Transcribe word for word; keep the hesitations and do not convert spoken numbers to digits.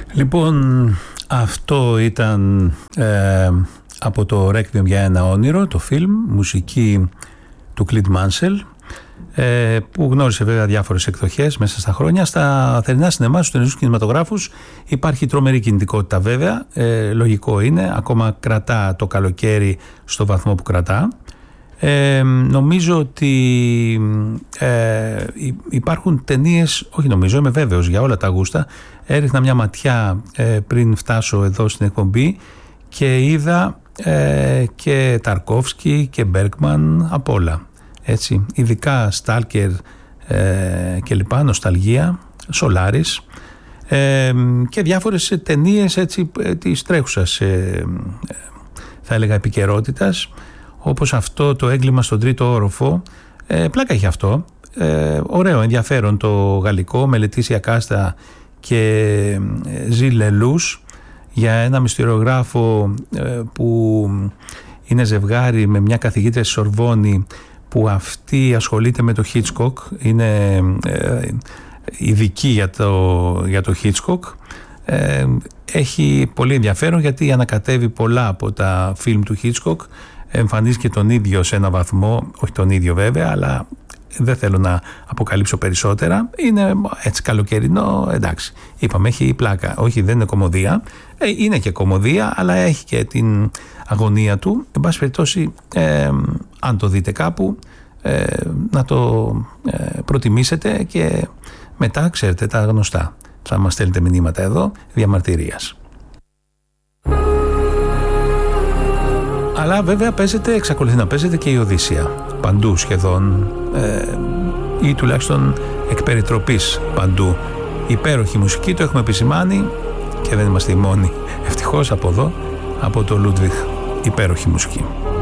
Λοιπόν, αυτό ήταν ε, από το Requiem για ένα όνειρο, το φιλμ, μουσική του Κλίντ Μάνσελ, ε, που γνώρισε βέβαια διάφορες εκδοχές μέσα στα χρόνια. Στα θερινά σινεμά, στους ταινιστικούς κινηματογράφους υπάρχει τρομερή κινητικότητα βέβαια, ε, λογικό είναι, ακόμα κρατά το καλοκαίρι στο βαθμό που κρατά. Ε, νομίζω ότι ε, υπάρχουν ταινίες, όχι νομίζω, είμαι βέβαιος για όλα τα γούστα. Έριχνα μια ματιά ε, πριν φτάσω εδώ στην εκπομπή και είδα ε, και Ταρκόφσκι και Μπέρκμαν, απ' όλα. Έτσι, ειδικά Στάλκερ ε, και λοιπά, Νοσταλγία, Σολάρις ε, και διάφορες ταινίες έτσι της τρέχουσας ε, θα έλεγα επικαιρότητας, όπως αυτό το έγκλημα στον τρίτο όροφο. ε, πλάκα έχει αυτό, ε, ωραίο, ενδιαφέρον το γαλλικό, με Λετήσια Κάστα και Ζιλ Λελούς, για ένα μυστηριογράφο ε, που είναι ζευγάρι με μια καθηγήτρια στη Σορβόνη, που αυτή ασχολείται με το Hitchcock, είναι ε, ειδική για το, για το Hitchcock. Ε, έχει πολύ ενδιαφέρον γιατί ανακατεύει πολλά από τα φιλμ του Hitchcock, εμφανίζει και τον ίδιο σε ένα βαθμό, όχι τον ίδιο βέβαια, αλλά δεν θέλω να αποκαλύψω περισσότερα. Είναι έτσι καλοκαιρινό, εντάξει, είπαμε, έχει πλάκα, όχι δεν είναι κωμωδία, ε, είναι και κωμωδία, αλλά έχει και την αγωνία του. Εν πάση περιπτώσει, ε, αν το δείτε κάπου, ε, να το ε, προτιμήσετε και μετά ξέρετε τα γνωστά. Θα μας στέλνετε μηνύματα εδώ διαμαρτυρίας. Αλλά βέβαια παίζεται, εξακολουθεί να παίζεται και η Οδύσσεια παντού σχεδόν, ε, ή τουλάχιστον εκ περιτροπής παντού. Υπέροχη μουσική, το έχουμε επισημάνει και δεν είμαστε οι μόνοι, ευτυχώς, από εδώ, από το Λούντβιχ. Υπέροχη μουσική.